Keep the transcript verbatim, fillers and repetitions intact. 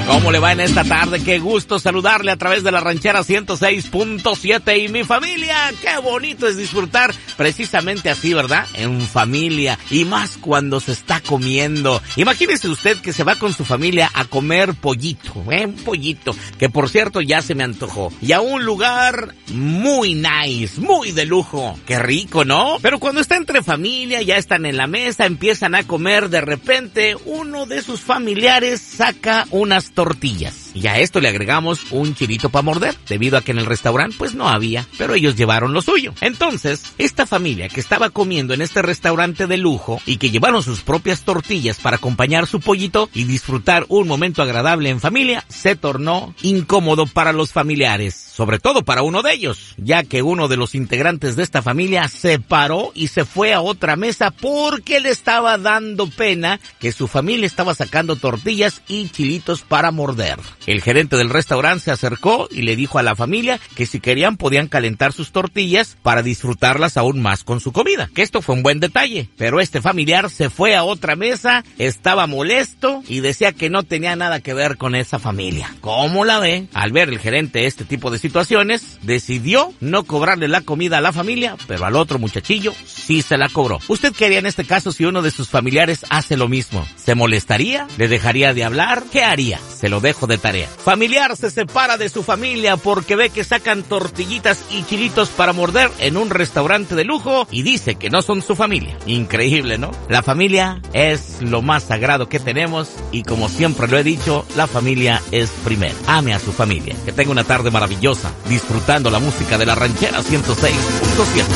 ¿Cómo le va en esta tarde? Qué gusto saludarle a través de la Ranchera ciento seis punto siete y mi familia. Qué bonito es disfrutar precisamente así, ¿verdad? En familia y más cuando se está comiendo. Imagínese usted que se va con su familia a comer pollito, ¿eh? Un pollito, que por cierto ya se me antojó. Y a un lugar muy nice, muy de lujo. Qué rico, ¿no? Pero cuando está entre familia, ya están en la mesa, empiezan a comer, de repente uno de sus familiares saca unas tortillas. Y a esto le agregamos un chilito para morder, debido a que en el restaurante pues no había, pero ellos llevaron lo suyo. Entonces, esta familia que estaba comiendo en este restaurante de lujo y que llevaron sus propias tortillas para acompañar su pollito y disfrutar un momento agradable en familia, se tornó incómodo para los familiares, sobre todo para uno de ellos, ya que uno de los integrantes de esta familia se paró y se fue a otra mesa porque le estaba dando pena que su familia estaba sacando tortillas y chilitos para morder. El gerente del restaurante se acercó y le dijo a la familia que si querían podían calentar sus tortillas para disfrutarlas aún más con su comida, que esto fue un buen detalle, pero este familiar se fue a otra mesa, estaba molesto y decía que no tenía nada que ver con esa familia. ¿Cómo la ve? Al ver el gerente este tipo de situaciones, decidió no cobrarle la comida a la familia, pero al otro muchachillo sí se la cobró. ¿Usted qué haría en este caso si uno de sus familiares hace lo mismo? ¿Se molestaría? ¿Le dejaría de hablar? ¿Qué haría? Se lo dejo de tarea. Familiar se separa de su familia porque ve que sacan tortillitas y chilitos para morder en un restaurante de lujo y dice que no son su familia. Increíble, ¿no? La familia es lo más sagrado que tenemos y como siempre lo he dicho, la familia es primero. Ame a su familia. Que tenga una tarde maravillosa disfrutando la música de la Ranchera ciento seis punto siete.